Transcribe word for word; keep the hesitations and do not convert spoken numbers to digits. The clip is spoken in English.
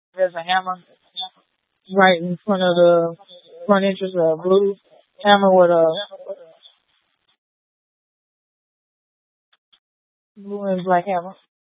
There's a hammer right in front of the front entrance, a blue hammer with a blue and black hammer.